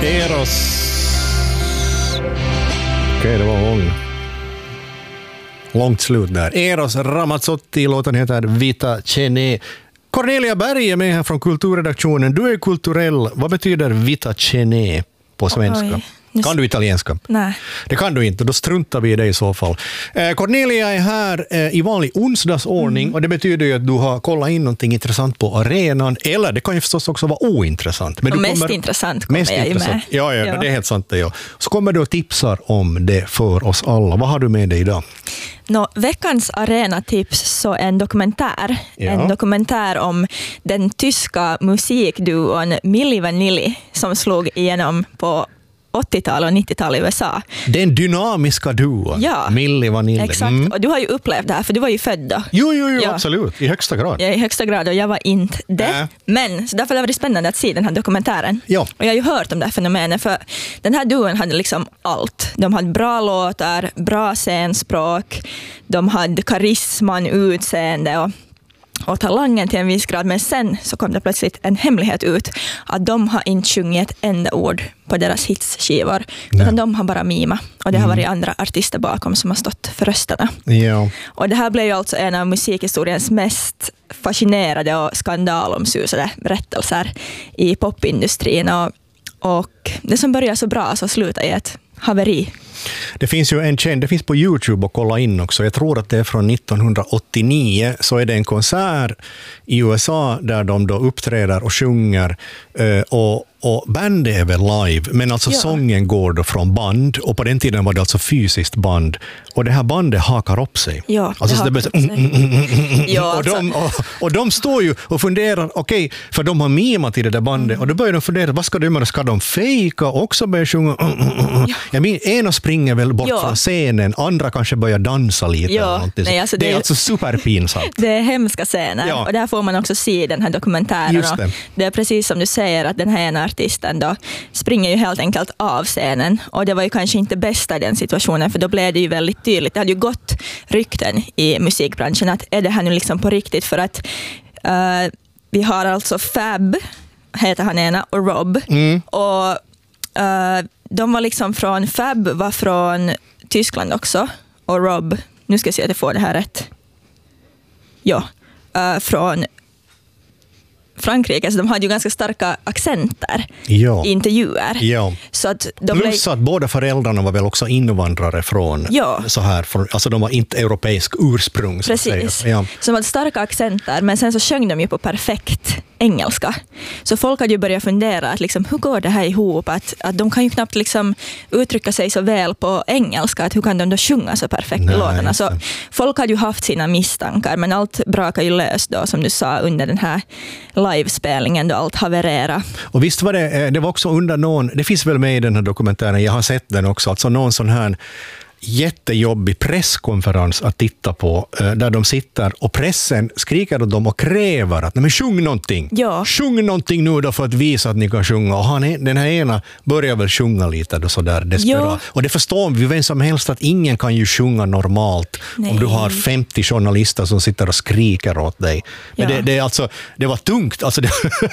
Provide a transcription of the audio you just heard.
Eros. Okej, det var långt slut där. Eros Ramazzotti, låten heter Vita Cene. Cornelia Berg är med här från kulturredaktionen. Du är kulturell. Vad betyder Vita Cene på svenska? Kan du italienska? Nej. Det kan du inte, då struntar vi i det i så fall. Cornelia är här i vanlig onsdagsordning och det betyder ju att du har kollat in någonting intressant på arenan, eller det kan ju förstås också vara ointressant. Men mest intressant kommer jag ju med. Ja, det är helt sant det. Ja. Så kommer du och tipsar om det för oss alla. Vad har du med dig idag? Veckans arenatips så en dokumentär. Ja. En dokumentär om den tyska musikduon Milli Vanilli som slog igenom på 80-tal och 90-tal i USA. Den dynamiska duon, ja, Milli Vanilli. Exakt, och du har ju upplevt det här, för du var ju född då. Jo, ja. Absolut, i högsta grad. Ja, i högsta grad, och jag var inte det. Men så därför var det spännande att se den här dokumentären. Ja. Och jag har ju hört om det här fenomenet, för den här duon hade liksom allt. De hade bra låtar, bra scenspråk, de hade karisman, utseende och talangen till en viss grad, men sen så kom det plötsligt en hemlighet ut att de har inte sjungit ett enda ord på deras hitsskivor, utan de har bara mima, och det har varit andra artister bakom som har stått för rösterna. Ja. Och det här blev ju alltså en av musikhistoriens mest fascinerade och skandalomsusade berättelser i popindustrin, och det som börjar så bra så slutar i ett haveri. Det finns ju det finns på YouTube att kolla in också. Jag tror att det är från 1989, så är det en konsert i USA där de då uppträder och sjunger, och bandet är väl live, men alltså sången går då från band, och på den tiden var det alltså fysiskt band, och det här bandet hakar upp sig. Ja, alltså det och de står ju och funderar, okej, för de har mimat i det där bandet, och då börjar de fundera, vad ska de göra? Ska de fejka också börja sjunga? Jag menar, ena springer väl bort från scenen, andra kanske börjar dansa lite. Eller någonting. Nej, alltså det är alltså superpinsamt. Det är hemska scener, och där får man också se den här dokumentären. Just det. Det är precis som du säger, att den här ena artisten då springer ju helt enkelt av scenen, och det var ju kanske inte bästa i den situationen, för då blev det ju väldigt tydligt. Det hade ju gått rykten i musikbranschen att är det här nu liksom på riktigt, för att vi har alltså Fab, heter han ena, och Rob, och de var liksom Fab var från Tyskland också, och Rob, nu ska jag se att jag får det här rätt, från Frankrike, så de hade ju ganska starka accenter i intervjuer. Ja. Så att plus att båda föräldrarna var väl också invandrare från så här, alltså de var inte europeisk ursprung. Precis, så de hade starka accenter, men sen så sjöng de ju på perfekt engelska. Så folk hade ju börjat fundera att liksom, hur går det här ihop? Att de kan ju knappt liksom uttrycka sig så väl på engelska, att hur kan de då sjunga så perfekt i låtarna? Så folk hade ju haft sina misstankar, men allt brakar ju löst då, som du sa, under den här livespelningen då allt haverera. Och visst var det var också under någon, det finns väl med i den här dokumentären, jag har sett den också, alltså någon sån här jättejobbig presskonferens att titta på, där de sitter och pressen skriker åt dem och kräver att men sjung någonting. Ja. Sjung någonting nu då för att visa att ni kan sjunga. Och den här ena börjar väl sjunga lite då, så där desperat. Ja. Och det förstår vi vem som helst, att ingen kan ju sjunga normalt. Nej. Om du har 50 journalister som sitter och skriker åt dig. Men det var tungt. Alltså